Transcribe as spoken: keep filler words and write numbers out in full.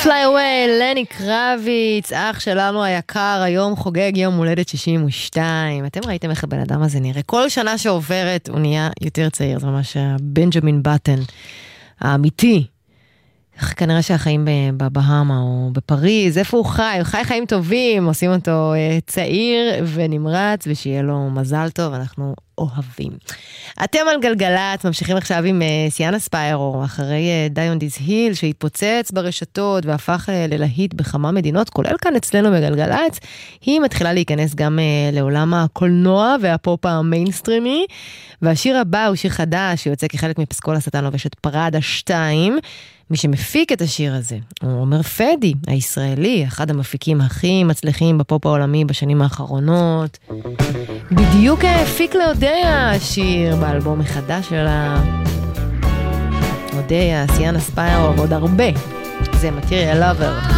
Fly Away, לני קרביץ, אח שלנו היקר, היום חוגג יום הולדת שישים ושתיים. אתם ראיתם איך הבן אדם הזה נראה? כל שנה שעוברת הוא נהיה יותר צעיר, זה ממש בנג'מין בטן האמיתי. כנראה שהחיים בבהמה או בפריז, איפה הוא חי? הוא חי חיים טובים, עושים אותו צעיר ונמרץ, ושיהיה לו מזל טוב, אנחנו אוהבים. אתם על גלגלת, ממשיכים עכשיו עם סיאנה ספיירו, אחרי דיון דיז היל, שהתפוצץ ברשתות והפך ללהיט בכמה מדינות, כולל כאן אצלנו בגלגלת. היא מתחילה להיכנס גם לעולם הקולנוע והפופ המיינסטרימי, והשיר הבא הוא שיר חדש, שיוצא כחלק מפסקול השטן לובשת פראדה שתיים, מי שמפיק את השיר הזה הוא עומר פדי, הישראלי, אחד המפיקים הכי מצליחים בפופ העולמי בשנים האחרונות. בדיוק הפיק לאודיה השיר באלבום החדש שלה. אודיה, סיאנה ספיירו ועוד הרבה. זה Material Lover.